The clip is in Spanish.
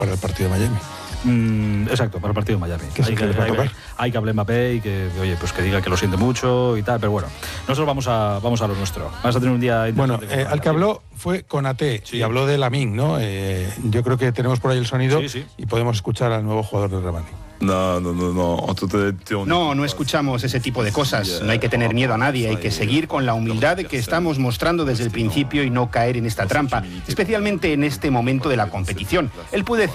para el partido de Miami. Exacto, para el partido de Miami. Que es el que les va a tocar. Hay que hablar Mbappé y que, oye, pues que diga que lo siente mucho y tal, pero bueno, nosotros vamos a lo nuestro. Vamos a tener un día interesante. Bueno, al que habló fue Konaté, sí. Y habló de Lamine, ¿no? Yo creo que tenemos por ahí el sonido, sí. Y podemos escuchar al nuevo jugador del Real Madrid. No escuchamos ese tipo de cosas. No hay que tener miedo a nadie, hay que seguir con la humildad que estamos mostrando desde el principio y no caer en esta trampa, especialmente en este momento de la competición. Él puede